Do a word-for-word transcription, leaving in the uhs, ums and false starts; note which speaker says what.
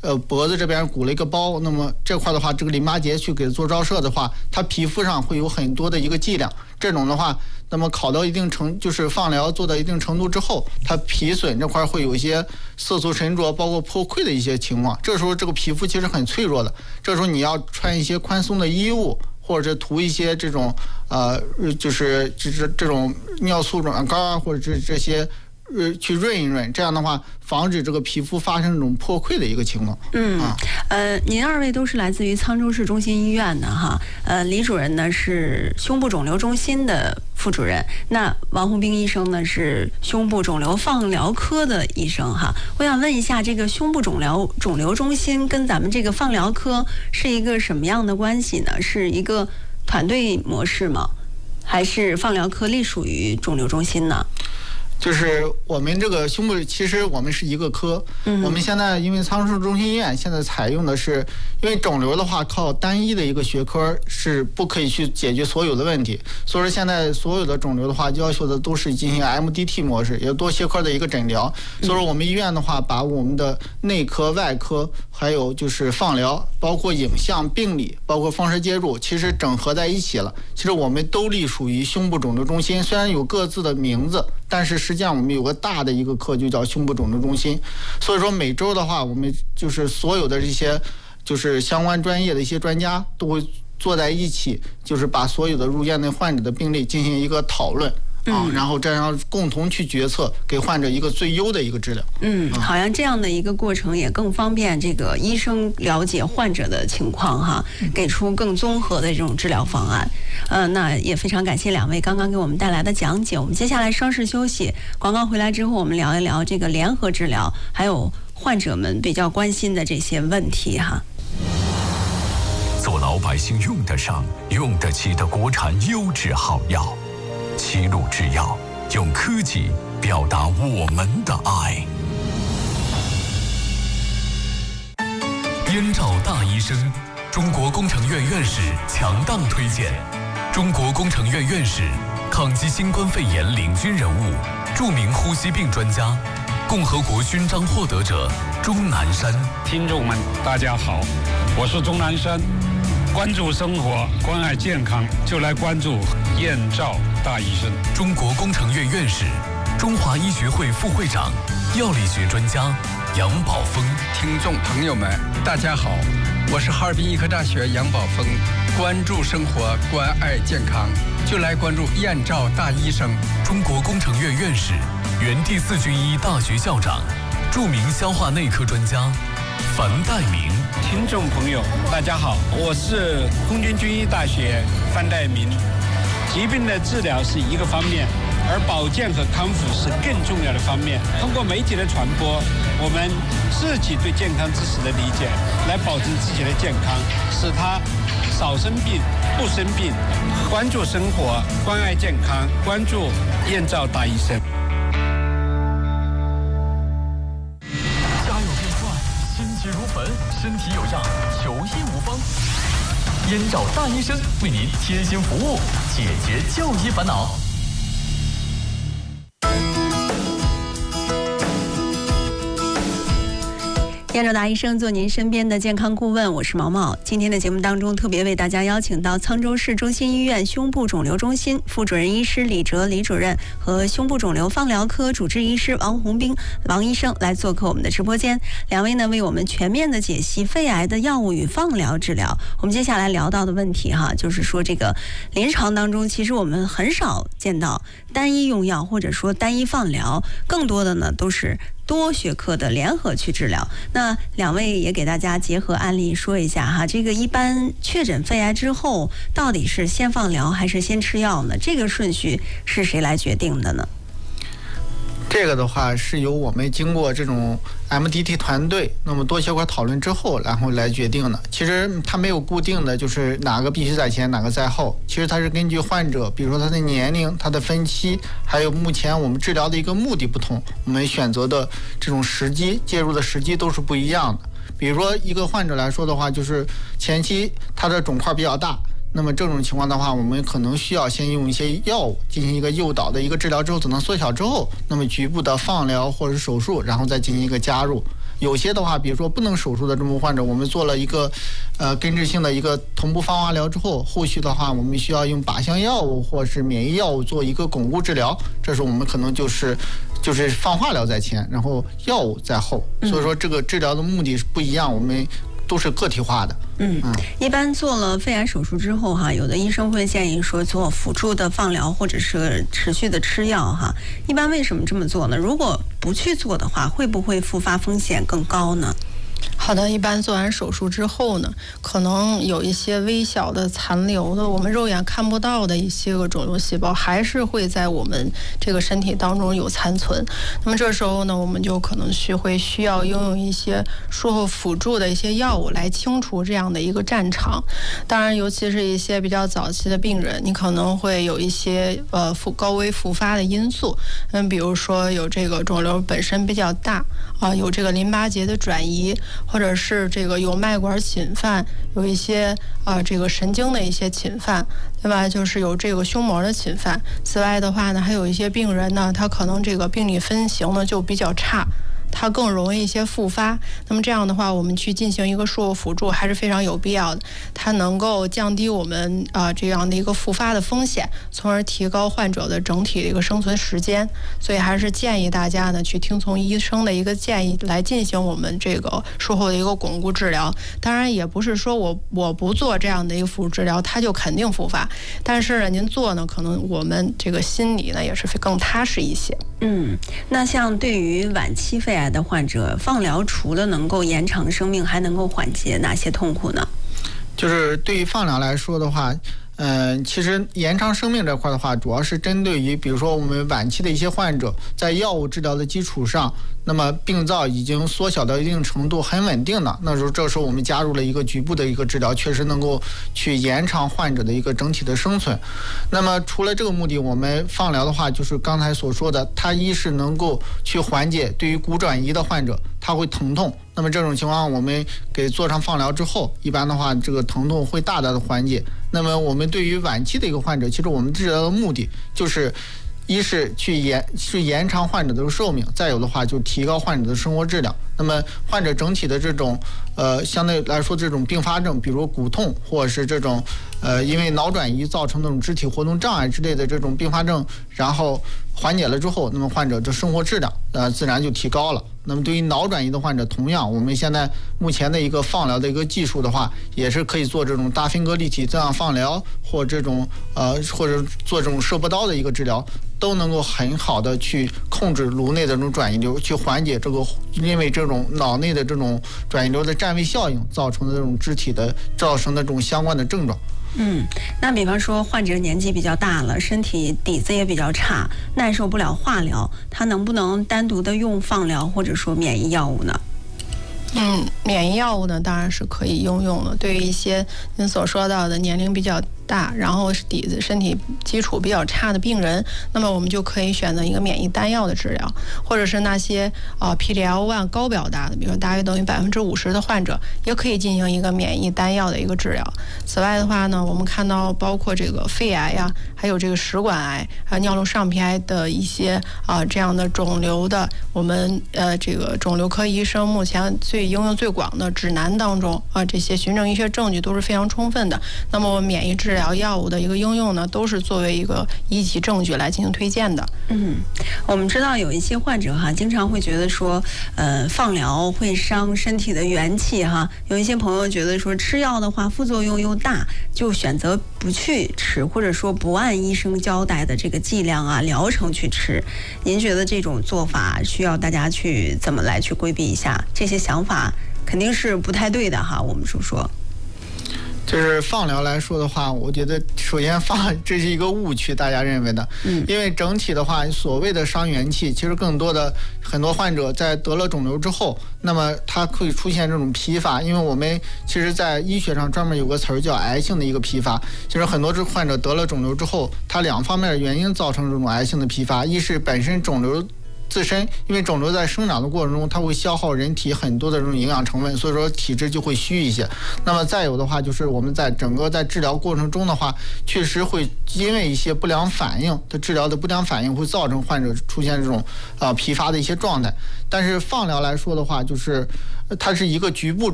Speaker 1: 呃脖子这边鼓了一个包，那么这块的话，这个淋巴结去给做照射的话，它皮肤上会有很多的一个剂量，这种的话，那么烤到一定程，就是放疗做到一定程度之后，它皮损这块会有一些色素沉着，包括破溃的一些情况。这时候这个皮肤其实很脆弱的，这时候你要穿一些宽松的衣物，或者是涂一些这种呃，就是就是这种尿素软膏啊，或者是这些。呃，去润一润，这样的话，防止这个皮肤发生这种破溃的一个情况。
Speaker 2: 嗯，啊、呃，您二位都是来自于沧州市中心医院的哈，呃，李主任呢是胸部肿瘤中心的副主任，那王红兵医生呢是胸部肿瘤放疗科的医生哈。我想问一下，这个胸部肿瘤肿瘤中心跟咱们这个放疗科是一个什么样的关系呢？是一个团队模式吗？还是放疗科隶属于肿瘤中心呢？
Speaker 1: 就是我们这个胸部，其实我们是一个科。嗯，我们现在因为沧州市中心医院现在采用的是，因为肿瘤的话靠单一的一个学科是不可以去解决所有的问题，所以说现在所有的肿瘤的话要求的都是进行 M D T 模式，也多学科的一个诊疗。所以说我们医院的话，把我们的内科、外科，还有就是放疗，包括影像、病理，包括放射介入，其实整合在一起了。其实我们都隶属于胸部肿瘤中心，虽然有各自的名字，但是实际上我们有个大的一个科，就叫胸部肿瘤中心。所以说每周的话，我们就是所有的这些就是相关专业的一些专家都会坐在一起，就是把所有的入院的患者的病例进行一个讨论。啊，然后这样共同去决策，给患者一个最优的一个治疗。
Speaker 2: 嗯，好像这样的一个过程也更方便这个医生了解患者的情况哈，给出更综合的这种治疗方案。呃，那也非常感谢两位刚刚给我们带来的讲解。我们接下来稍事休息，广告回来之后，我们聊一聊这个联合治疗，还有患者们比较关心的这些问题哈。
Speaker 3: 做老百姓用得上、用得起的国产优质好药。齐鲁制药用科技表达我们的爱。燕赵大医生，中国工程院院士强档推荐。中国工程院院士，抗击新冠肺炎领军人物，著名呼吸病专家，共和国勋章获得者钟南山。
Speaker 4: 听众们，大家好，我是钟南山。关注生活，关爱健康，就来关注燕赵大医生。
Speaker 3: 中国工程院院士，中华医学会副会长，药理学专家杨宝峰。
Speaker 5: 听众朋友们，大家好，我是哈尔滨医科大学杨宝峰。关注生活，关爱健康，就来关注燕赵大医生。
Speaker 3: 中国工程院院士，原第四军医大学校长，著名消化内科专家樊代明。
Speaker 4: 听众朋友，大家好，我是空军军医大学樊代明。疾病的治疗是一个方面，而保健和康复是更重要的方面。通过媒体的传播，我们自己对健康知识的理解，来保证自己的健康，使他少生病、不生病。关注生活，关爱健康，关注燕赵大医生。
Speaker 3: 如焚，身体有恙，求医无方。燕赵大医生为您贴心服务，解决就医烦恼。
Speaker 2: 燕赵大医生做您身边的健康顾问，我是毛毛。今天的节目当中，特别为大家邀请到沧州市中心医院胸部肿瘤中心副主任医师李哲李主任和胸部肿瘤放疗科主治医师王红兵王医生来做客我们的直播间。两位呢为我们全面的解析肺癌的药物与放疗治疗。我们接下来聊到的问题哈，就是说这个临床当中，其实我们很少见到单一用药或者说单一放疗，更多的呢都是多学科的联合去治疗。那两位也给大家结合案例说一下哈，这个一般确诊肺癌之后，到底是先放疗还是先吃药呢？这个顺序是谁来决定的呢？
Speaker 1: 这个的话是由我们经过这种 M D T 团队，那么多学科讨论之后，然后来决定的。其实它没有固定的就是哪个必须在前，哪个在后。其实它是根据患者，比如说他的年龄、他的分期，还有目前我们治疗的一个目的不同，我们选择的这种时机、介入的时机都是不一样的。比如说一个患者来说的话，就是前期他的肿块比较大。那么这种情况的话，我们可能需要先用一些药物进行一个诱导的一个治疗之后，等它缩小之后，那么局部的放疗或者手术，然后再进行一个加入。 有些的话，比如说不能手术的这么患者，我们做了一个呃根治性的一个同步放化疗之后，后续的话我们需要用靶向药物或是免疫药物做一个巩固治疗，这时候我们可能就是就是放化疗在前，然后药物在后，所以说这个治疗的目的是不一样，我们都是个体化的。
Speaker 2: 嗯，一般做了肺癌手术之后哈，有的医生会建议说做辅助的放疗或者是持续的吃药哈。一般为什么这么做呢？如果不去做的话，会不会复发风险更高呢？
Speaker 6: 好的，一般做完手术之后呢，可能有一些微小的残留的，我们肉眼看不到的一些个肿瘤细胞，还是会在我们这个身体当中有残存。那么这时候呢，我们就可能需会需要拥有一些术后辅助的一些药物来清除这样的一个战场。当然，尤其是一些比较早期的病人，你可能会有一些呃复高危复发的因素，嗯，比如说有这个肿瘤本身比较大啊、呃，有这个淋巴结的转移。或者是这个有脉管侵犯，有一些呃这个神经的一些侵犯，对吧？就是有这个胸膜的侵犯。此外的话呢，还有一些病人呢，他可能这个病理分型呢就比较差。它更容易一些复发，那么这样的话，我们去进行一个术后辅助还是非常有必要的。它能够降低我们啊、呃、这样的一个复发的风险，从而提高患者的整体的一个生存时间。所以还是建议大家呢去听从医生的一个建议来进行我们这个术后的一个巩固治疗。当然，也不是说我我不做这样的一个辅助治疗，它就肯定复发。但是呢，您做呢，可能我们这个心理呢也是更踏实一些。
Speaker 2: 嗯，那像对于晚期肺癌的患者，放疗除了能够延长生命，还能够缓解哪些痛苦呢？
Speaker 1: 就是对于放疗来说的话，嗯、呃，其实延长生命这块的话，主要是针对于比如说我们晚期的一些患者，在药物治疗的基础上，那么病灶已经缩小到一定程度，很稳定了，那时候这时候我们加入了一个局部的一个治疗，确实能够去延长患者的一个整体的生存。那么除了这个目的，我们放疗的话，就是刚才所说的，它一是能够去缓解对于骨转移的患者，它会疼痛。那么这种情况，我们给做上放疗之后，一般的话，这个疼痛会大大的缓解。那么我们对于晚期的一个患者，其实我们治疗的目的就是，一是去延去延长患者的寿命，再有的话就提高患者的生活质量。那么患者整体的这种呃相对来说这种并发症，比如骨痛或者是这种呃因为脑转移造成那种肢体活动障碍之类的这种并发症，然后缓解了之后，那么患者的生活质量呃自然就提高了。那么对于脑转移的患者，同样我们现在目前的一个放疗的一个技术的话，也是可以做这种大分割立体增氧放疗，或这种呃或者做这种射波刀的一个治疗，都能够很好的去控制颅内的这种转移流，去缓解这个因为这种脑内的这种转移流的占位效应造成的这种肢体的造成的这种相关的症状。
Speaker 2: 嗯，那比方说患者年纪比较大了，身体底子也比较差，耐受不了化疗，他能不能单独的用放疗或者说免疫药物呢？
Speaker 6: 嗯，免疫药物呢当然是可以应用的。对于一些您所说到的年龄比较大，然后底子身体基础比较差的病人，那么我们就可以选择一个免疫单药的治疗，或者是那些呃 P D L 一 高表达的，比如说大约等于百分之五十的患者，也可以进行一个免疫单药的一个治疗。此外的话呢，我们看到包括这个肺癌呀、啊，还有这个食管癌，还有尿路上皮癌的一些啊、呃、这样的肿瘤的，我们呃这个肿瘤科医生目前最应用最广的指南当中啊、呃，这些循证医学证据都是非常充分的。那么我们免疫治疗药物的一个应用呢，都是作为一个一级证据来进行推荐的。
Speaker 2: 嗯，我们知道有一些患者哈，经常会觉得说，呃，放疗会伤身体的元气哈。有一些朋友觉得说吃药的话副作用又大，就选择不去吃，或者说不按医生交代的这个剂量啊疗程去吃。您觉得这种做法需要大家去怎么来去规避一下？这些想法肯定是不太对的哈。我们说说。
Speaker 1: 就是放疗来说的话，我觉得首先放这是一个误区，大家认为的，嗯，因为整体的话，所谓的伤元气，其实更多的很多患者在得了肿瘤之后，那么它会出现这种疲乏，因为我们其实在医学上专门有个词儿叫癌性的一个疲乏，就是很多这患者得了肿瘤之后，它两方面的原因造成这种癌性的疲乏，一是本身肿瘤自身，因为肿瘤在生长的过程中，它会消耗人体很多的这种营养成分，所以说体质就会虚一些。那么再有的话，就是我们在整个在治疗过程中的话，确实会因为一些不良反应的治疗的不良反应，会造成患者出现这种啊、呃、疲乏的一些状态。但是放疗来说的话，就是它是一个局部